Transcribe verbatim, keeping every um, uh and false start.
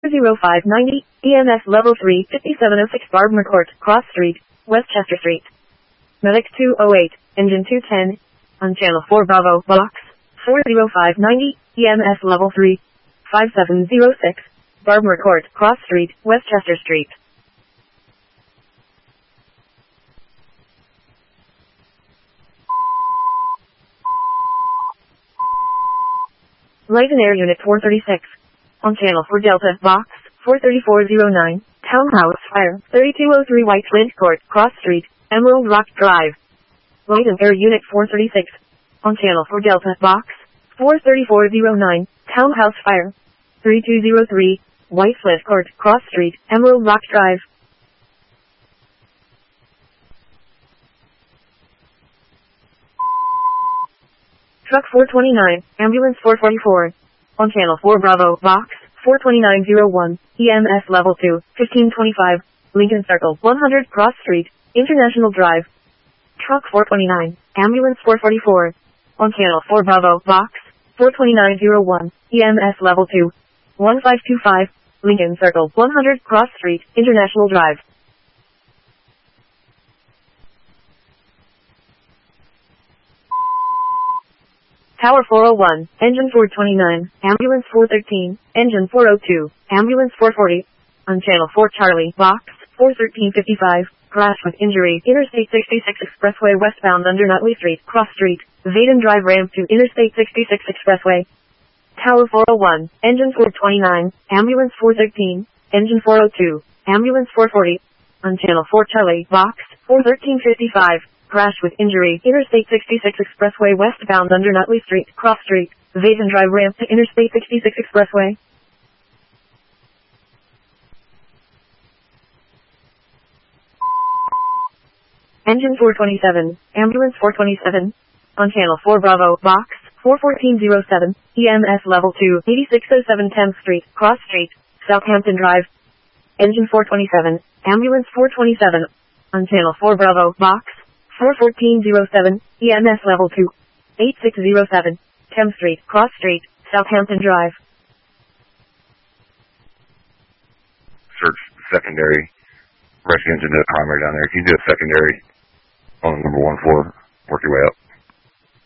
zero five ninety, E M S level three, fifty-seven oh six Barbmer Court, Cross Street, Westchester Street. Medic two oh eight, engine two ten, on channel four Bravo, box, four zero five ninety, E M S level three, five seven oh six, Barbmer Court, Cross Street, Westchester Street. Light and Air Unit four thirty-six. On channel four Delta, box, four thirty-four oh nine, Townhouse Fire, thirty-two oh three White Flint Court, Cross Street, Emerald Rock Drive. Light and Air Unit four thirty-six. On channel four Delta, box, four thirty-four oh nine, Townhouse Fire, thirty-two oh three, White Flint Court, Cross Street, Emerald Rock Drive. Truck four twenty-nine, Ambulance four forty-four. On channel four Bravo, box, four twenty-nine oh one, E M S level two, fifteen twenty-five, Lincoln Circle, one hundred Cross Street, International Drive. Truck four twenty-nine, Ambulance four forty-four. On channel four Bravo, box, four twenty-nine oh one, E M S level two, one five two five, Lincoln Circle, one hundred Cross Street, International Drive. Tower four oh one, Engine four twenty-nine, Ambulance four thirteen, Engine four oh two, Ambulance four forty. On channel four Charlie, box, four thirteen fifty-five, crash with injury, Interstate sixty-six Expressway westbound under Nutley Street, Cross Street, Vaden Drive ramp to Interstate sixty-six Expressway. Tower four oh one, Engine four twenty-nine, Ambulance four thirteen, Engine four oh two, Ambulance four forty. On channel four Charlie, box, four thirteen fifty-five, crash with injury, Interstate sixty-six Expressway westbound under Nutley Street, Cross Street, Vaden Drive ramp to Interstate sixty-six Expressway. Engine four twenty-seven, Ambulance four twenty-seven. On channel four Bravo, box, four fourteen oh seven, E M S level two, eighty-six oh seven tenth Street, Cross Street, Southampton Drive. Engine four twenty-seven, Ambulance four twenty-seven. On channel four Bravo, box, four fourteen oh seven, E M S level two, eighty-six oh seven, Thames Street, Cross Street, Southampton Drive. Search secondary. Rescue engine to the primary down there. Can you do a secondary on number one four? Work your way up.